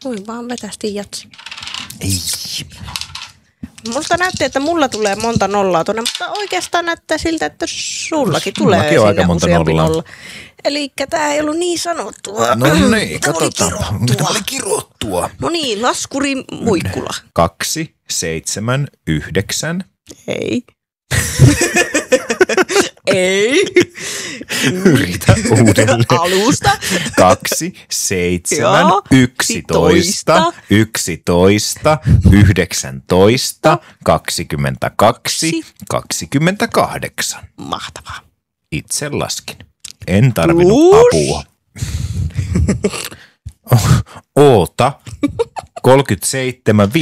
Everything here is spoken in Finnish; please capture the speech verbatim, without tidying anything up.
Kuin vaan vetästi jatsi. Ei. Musta näytti, että mulla tulee monta nollaa tuonne, mutta oikeastaan näyttää siltä, että sullakin tulee Mullakin on aika sinne monta useampi nollaa. nolla. Elikkä tää ei ollut niin sanottua. No niin, Tää oli katsotaan. Mitä kirottua. oli kirottua? No niin, laskuri muikkula. Kaksi, seitsemän, yhdeksän. Ei. Ei. Yritä uudelleen. Alusta. Kaksi, seitsemän, Joo. yksitoista, yksitoista, yhdeksäntoista, kaksikymmentäkaksi, kaksikymmentäkahdeksan. Mahtavaa. Itse laskin. En tarvinnut Plus. apua. Oota. kolmekymmentäseitsemän,